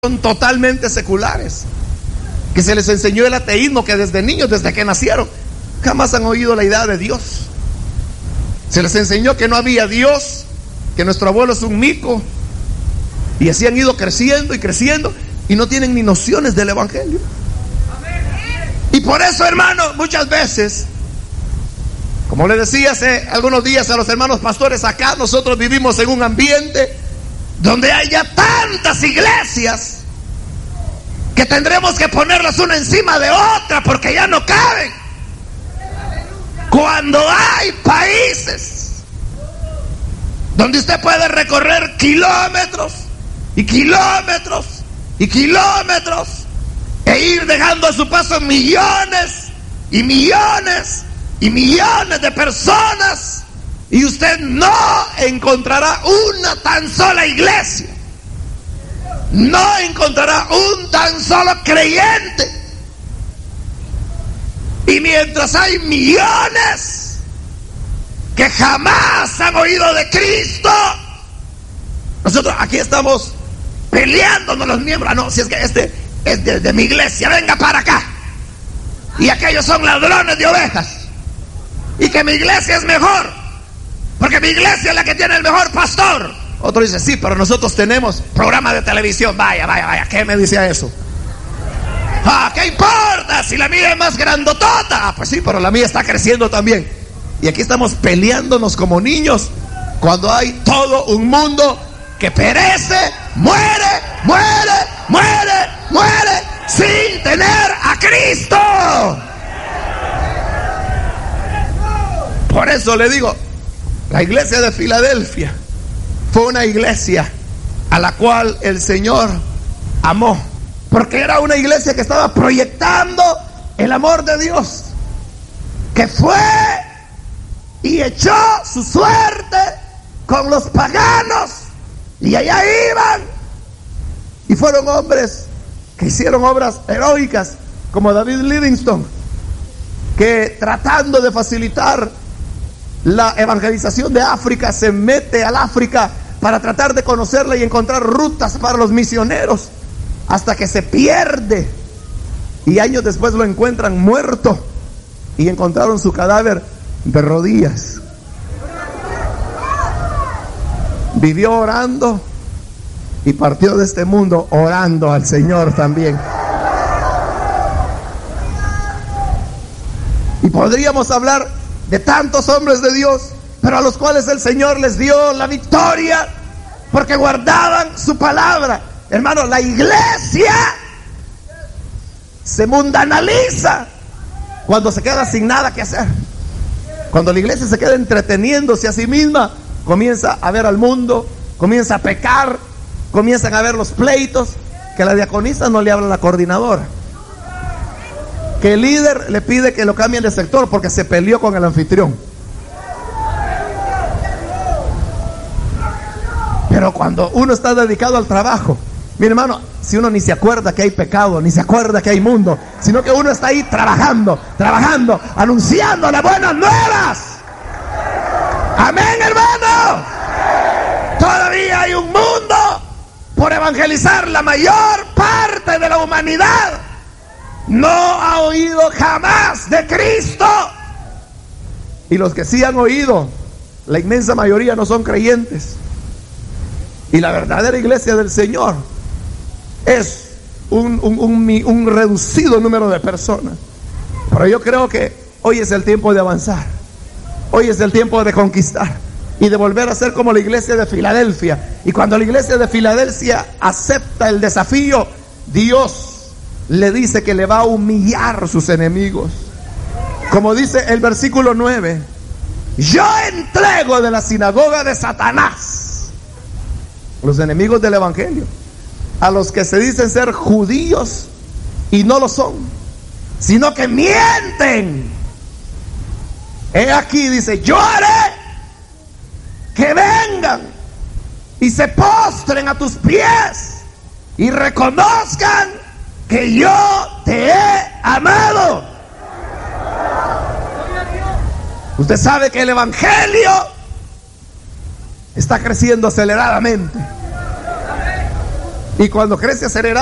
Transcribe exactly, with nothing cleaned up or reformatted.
son totalmente seculares, que se les enseñó el ateísmo, que desde niños, desde que nacieron, jamás han oído la idea de Dios. Se les enseñó que no había Dios, que nuestro abuelo es un mico, y así han ido creciendo y creciendo y no tienen ni nociones del evangelio. Y por eso, hermano, muchas veces, como le decía hace algunos días a los hermanos pastores, acá nosotros vivimos en un ambiente donde hay ya tantas iglesias que tendremos que ponerlas una encima de otra porque ya no caben. Cuando hay países donde usted puede recorrer kilómetros y kilómetros y kilómetros e ir dejando a su paso millones y millones y millones de personas, y usted no encontrará una tan sola iglesia, no encontrará un tan solo creyente. Y mientras hay millones que jamás han oído de Cristo, nosotros aquí estamos peleándonos los miembros. Ah, no, si es que este es de, de mi iglesia, venga para acá, y aquellos son ladrones de ovejas, y que mi iglesia es mejor porque mi iglesia es la que tiene el mejor pastor. Otro dice, sí, pero nosotros tenemos programa de televisión. Vaya, vaya, vaya, ¿qué me dice eso? Ah, ¿qué importa si la mía es más grandotota? Ah, pues sí, pero la mía está creciendo también. Y aquí estamos peleándonos como niños cuando hay todo un mundo que perece, muere, muere, muere, muere sin tener a Cristo. Por eso le digo, la iglesia de Filadelfia fue una iglesia a la cual el Señor amó, porque era una iglesia que estaba proyectando el amor de Dios, que fue y echó su suerte con los paganos, y allá iban, y fueron hombres que hicieron obras heroicas, como David Livingstone, que tratando de facilitar la evangelización de África, se mete al África para tratar de conocerla y encontrar rutas para los misioneros, hasta que se pierde, y años después lo encuentran muerto, y encontraron su cadáver de rodillas. Vivió orando y partió de este mundo orando al Señor también. Y podríamos hablar de tantos hombres de Dios, pero a los cuales el Señor les dio la victoria porque guardaban su palabra. Hermano, la iglesia se mundanaliza cuando se queda sin nada que hacer. Cuando la iglesia se queda entreteniéndose a sí misma, comienza a ver al mundo, comienza a pecar, comienzan a ver los pleitos, que la diaconisa no le habla a la coordinadora, que el líder le pide que lo cambien de sector porque se peleó con el anfitrión. Pero cuando uno está dedicado al trabajo, mi hermano, si uno ni se acuerda que hay pecado, ni se acuerda que hay mundo, sino que uno está ahí trabajando, trabajando, anunciando las buenas nuevas. Amén, hermano. Todavía hay un mundo por evangelizar. La mayor parte de la humanidad no ha oído jamás de Cristo. Y los que sí han oído, la inmensa mayoría no son creyentes. Y la verdadera iglesia del Señor es un, un, un, un reducido número de personas. Pero yo creo que hoy es el tiempo de avanzar. Hoy es el tiempo de conquistar y de volver a ser como la iglesia de Filadelfia. Y cuando la iglesia de Filadelfia acepta el desafío, Dios le dice que le va a humillar sus enemigos. Como dice el versículo nueve: yo entrego de la sinagoga de Satanás, los enemigos del evangelio, a los que se dicen ser judíos y no lo son, sino que mienten. He aquí, dice, yo haré que vengan y se postren a tus pies y reconozcan que yo te he amado. Usted sabe que el evangelio está creciendo aceleradamente. Y cuando crece acelerado,